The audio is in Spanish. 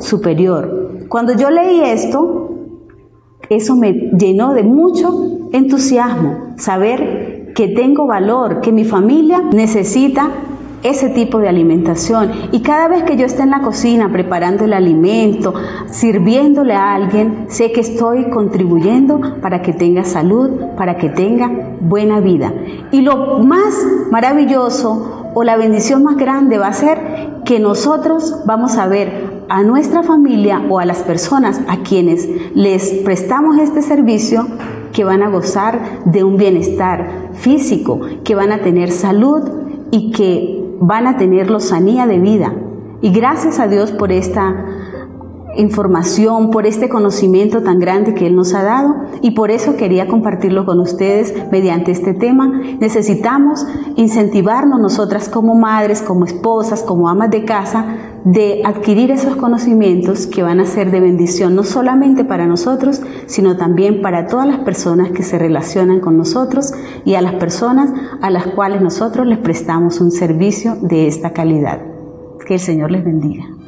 superior. Cuando yo leí esto, eso me llenó de mucho entusiasmo, saber que tengo valor, que mi familia necesita ese tipo de alimentación. Y cada vez que yo esté en la cocina preparando el alimento, sirviéndole a alguien, sé que estoy contribuyendo para que tenga salud, para que tenga buena vida. Y lo más maravilloso o la bendición más grande va a ser que nosotros vamos a ver a nuestra familia o a las personas a quienes les prestamos este servicio, que van a gozar de un bienestar físico, que van a tener salud y que van a tener lozanía de vida. Y gracias a Dios por esta información, por este conocimiento tan grande que Él nos ha dado, y por eso quería compartirlo con ustedes mediante este tema. Necesitamos incentivarnos nosotras como madres, como esposas, como amas de casa, de adquirir esos conocimientos que van a ser de bendición no solamente para nosotros, sino también para todas las personas que se relacionan con nosotros y a las personas a las cuales nosotros les prestamos un servicio de esta calidad. Que el Señor les bendiga.